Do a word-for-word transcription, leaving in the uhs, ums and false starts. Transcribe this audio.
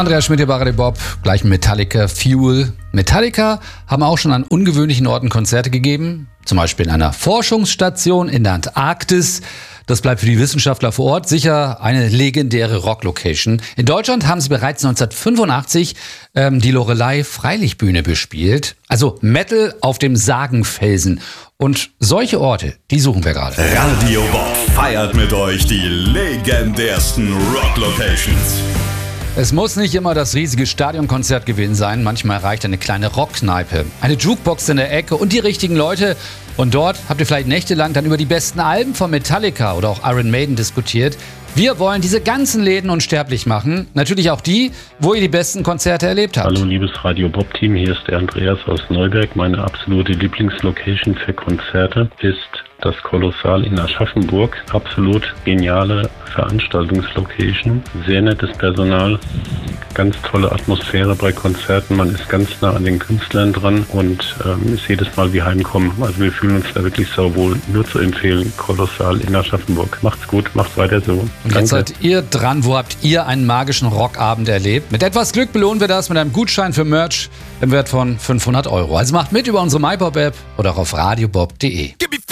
Andreas Schmidt hier bei Radio Bob, gleich Metallica Fuel. Metallica haben auch schon an ungewöhnlichen Orten Konzerte gegeben, zum Beispiel in einer Forschungsstation in der Antarktis. Das bleibt für die Wissenschaftler vor Ort sicher eine legendäre Rocklocation. In Deutschland haben sie bereits neunzehnhundertfünfundachtzig ähm, die Loreley-Freilichtbühne bespielt. Also Metal auf dem Sagenfelsen. Und solche Orte, die suchen wir gerade. Radio Bob feiert mit euch die legendärsten Rocklocations. Es muss nicht immer das riesige Stadionkonzert gewesen sein. Manchmal reicht eine kleine Rockkneipe, eine Jukebox in der Ecke und die richtigen Leute. Und dort habt ihr vielleicht nächtelang dann über die besten Alben von Metallica oder auch Iron Maiden diskutiert. Wir wollen diese ganzen Läden unsterblich machen. Natürlich auch die, wo ihr die besten Konzerte erlebt habt. Hallo liebes Radio Bob Team, hier ist der Andreas aus Neuberg. Meine absolute Lieblingslocation für Konzerte ist das Kolossal in Aschaffenburg. Absolut geniale Veranstaltungslocation, sehr nettes Personal, ganz tolle Atmosphäre bei Konzerten. Man ist ganz nah an den Künstlern dran und ähm, ist jedes Mal wie heimkommen. Also wir fühlen uns da wirklich sauwohl. Nur zu empfehlen, Kolossal in Aschaffenburg. Macht's gut, macht weiter so. Und jetzt seid ihr dran. Wo habt ihr einen magischen Rockabend erlebt? Mit etwas Glück belohnen wir das mit einem Gutschein für Merch im Wert von fünfhundert Euro. Also macht mit über unsere MyBob-App oder auch auf radiobob punkt de.